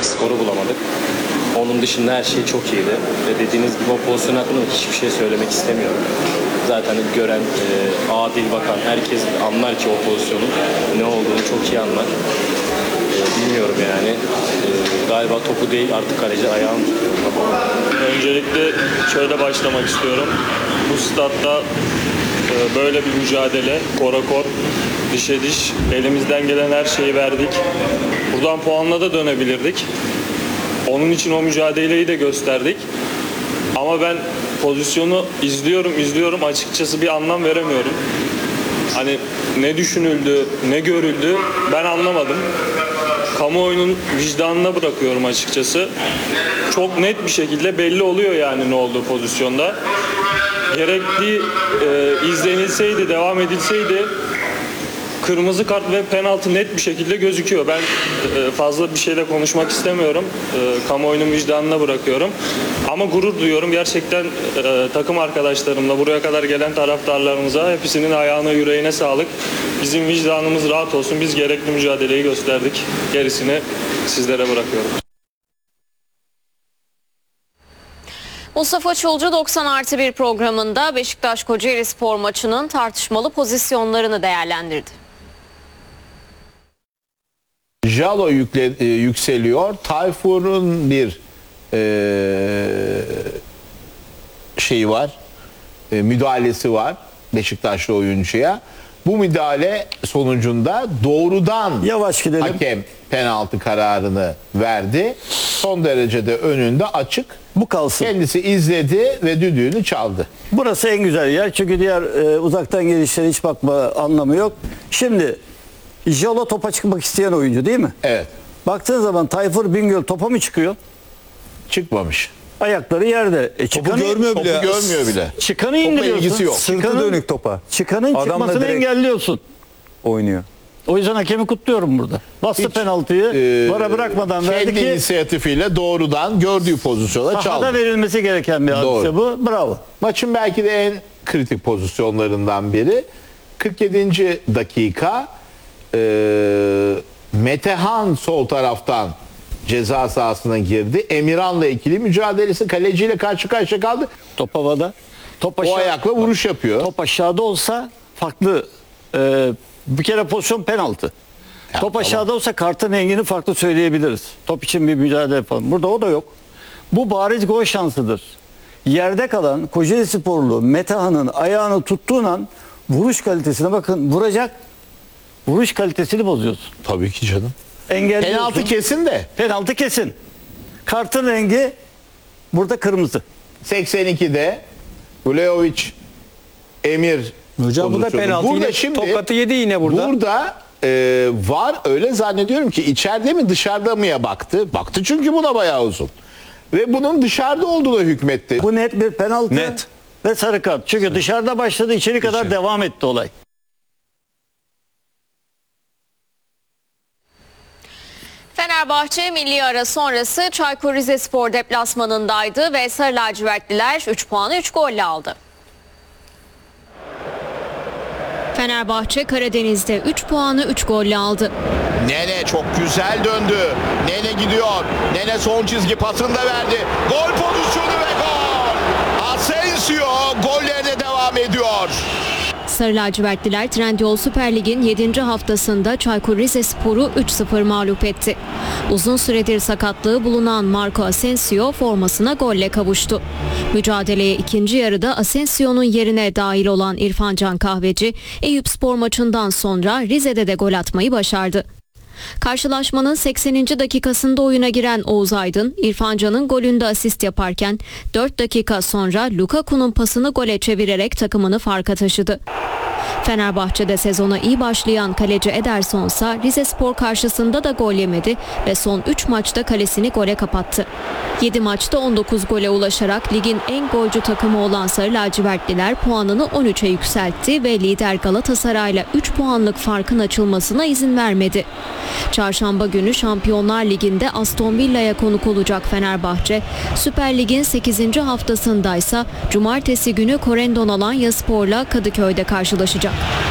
skoru bulamadık. Onun dışında her şey çok iyiydi. Ve dediğiniz gibi o pozisyon hakkında hiçbir şey söylemek istemiyorum. Zaten gören, adil bakan herkes anlar ki o pozisyonun ne olduğunu çok iyi anlar. Bilmiyorum yani. Galiba topu değil artık kaleci ayağını tutuyor. Öncelikle şöyle başlamak istiyorum. Bu statta böyle bir mücadele, korakor, dişe diş, elimizden gelen her şeyi verdik. Buradan puanla da dönebilirdik. Onun için o mücadeleyi de gösterdik. Ama ben pozisyonu izliyorum açıkçası bir anlam veremiyorum. Hani ne düşünüldü, ne görüldü ben anlamadım. Kamuoyunun vicdanına bırakıyorum açıkçası. Çok net bir şekilde belli oluyor yani ne olduğu pozisyonda. Gerekli izlenilseydi, devam edilseydi kırmızı kart ve penaltı net bir şekilde gözüküyor. Ben fazla bir şeyle konuşmak istemiyorum. Kamuoyunun vicdanına bırakıyorum. Ama gurur duyuyorum. Gerçekten takım arkadaşlarımla, buraya kadar gelen taraftarlarımıza hepsinin ayağına, yüreğine sağlık. Bizim vicdanımız rahat olsun. Biz gerekli mücadeleyi gösterdik. Gerisini sizlere bırakıyorum. Mustafa Çulcu 90+1 programında Beşiktaş Kocaelispor maçının tartışmalı pozisyonlarını değerlendirdi. Jalo yükseliyor. Tayfur'un bir şeyi var. Müdahalesi var Beşiktaşlı oyuncuya. Bu müdahale sonucunda doğrudan yavaş gidelim. Hakem penaltı kararını verdi. Son derecede önünde açık. Bu kalsın. Kendisi izledi ve düdüğünü çaldı. Burası en güzel yer. Çünkü diğer uzaktan gelişlere hiç bakma anlamı yok. Şimdi Jalo topa çıkmak isteyen oyuncu değil mi? Evet. Baktığın zaman Tayfur Bingöl topa mı çıkıyor? Çıkmamış. Ayakları yerde. Topu görmüyor bile. Topu görmüyor bile. Çıkanı indiriyorsun. ilgisi yok. Sırtı dönük topa. Çıkanın Adamla çıkmasını direkt engelliyorsun. oynuyor. O yüzden hakemi kutluyorum burada. Bastı Hiç, penaltıyı. Vara bırakmadan verdi kendi ki inisiyatifiyle doğrudan gördüğü pozisyona çaldı. sahada verilmesi gereken bir hadise bu. Bravo. Maçın belki de en kritik pozisyonlarından biri. 47. dakika Metehan sol taraftan ceza sahasına girdi. Emirhan'la ikili mücadelesi, kaleciyle karşı karşıya kaldı. Top havada. Top O aşağı, ayakla vuruş yapıyor. top aşağıda olsa farklı. Bir kere pozisyon penaltı. Ya, Top aşağıda olsa kartın rengini farklı söyleyebiliriz. Top için bir mücadele yapalım. Burada o da yok. Bu bariz gol şansıdır. Yerde kalan Kocaelisporlu Metehan'ın ayağını tuttuğun an vuruş kalitesine bakın, vuracak. Vuruş kalitesini bozuyorsun. Tabii ki canım. Engelliyorsun. Penaltı kesin de. Penaltı kesin. Kartın rengi burada kırmızı. 82'de Vlahovic Emir Hocam bu da pozisyonu. penaltı. Burada Yine şimdi tokatı yedi yine burada. Burada var öyle zannediyorum ki içeride mi dışarıda mıya baktı. Baktı çünkü buna bayağı uzun. Ve bunun dışarıda olduğuna hükmetti. Bu net bir penaltı. Net. Ve sarı kart. Çünkü dışarıda başladı, içeri kadar devam etti olay. Fenerbahçe milli ara sonrası Çaykur Rizespor deplasmanındaydı ve Sarı Lacivertliler 3 puanı 3 golle aldı. Fenerbahçe Karadeniz'de 3 puanı 3 golle aldı. Nene çok güzel döndü. Nene gidiyor. Nene son çizgi pasını da verdi. Gol pozisyonu ve gol. Asensio gollerine devam ediyor. Sarı lacivertliler Trendyol Süper Lig'in 7. haftasında Çaykur Rizespor'u 3-0 mağlup etti. Uzun süredir sakatlığı bulunan Marco Asensio formasına golle kavuştu. Mücadeleye ikinci yarıda Asensio'nun yerine dahil olan İrfan Can Kahveci, Eyüpspor maçından sonra Rize'de de gol atmayı başardı. Karşılaşmanın 80. dakikasında oyuna giren Oğuz Aydın, İrfan Can'ın golünde asist yaparken 4 dakika sonra Lukaku'nun pasını gole çevirerek takımını farka taşıdı. Fenerbahçe'de sezona iyi başlayan kaleci Ederson ise Rizespor karşısında da gol yemedi ve son 3 maçta kalesini gole kapattı. 7 maçta 19 gole ulaşarak ligin en golcü takımı olan Sarı Lacivertliler puanını 13'e yükseltti ve lider Galatasaray'la 3 puanlık farkın açılmasına izin vermedi. Çarşamba günü Şampiyonlar Ligi'nde Aston Villa'ya konuk olacak Fenerbahçe, Süper Lig'in 8. haftasındaysa Cumartesi günü Corendon Alanyaspor'la Kadıköy'de karşılaşacak.